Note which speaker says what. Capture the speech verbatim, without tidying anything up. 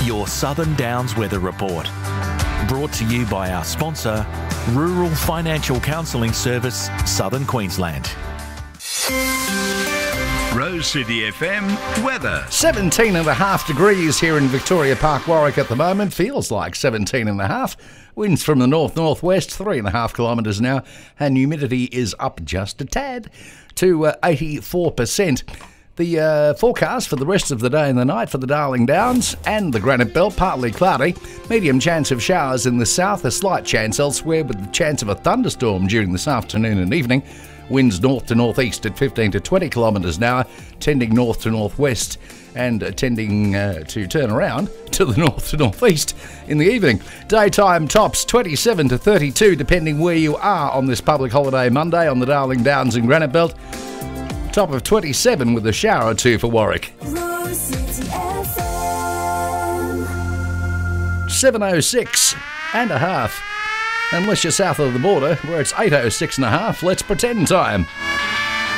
Speaker 1: Your Southern Downs Weather Report. Brought to you by our sponsor, Rural Financial Counselling Service, Southern Queensland.
Speaker 2: Rose City F M weather.
Speaker 3: seventeen and a half degrees here in Victoria Park, Warwick at the moment. Feels like seventeen and a half. Winds from the north-northwest, three and a half kilometres an hour. And humidity is up just a tad to uh, eighty-four percent. The uh, forecast for the rest of the day and the night for the Darling Downs and the Granite Belt, partly cloudy. Medium chance of showers in the south, a slight chance elsewhere with the chance of a thunderstorm during this afternoon and evening. Winds north to northeast at fifteen to twenty kilometres an hour, tending north to northwest and uh, tending uh, to turn around to the north to northeast in the evening. Daytime tops twenty-seven to thirty-two depending where you are on this public holiday Monday on the Darling Downs and Granite Belt. Top of twenty-seven with a shower or two for Warwick. seven oh six and a half. Unless you're south of the border, where it's eight oh six and a half, let's pretend time.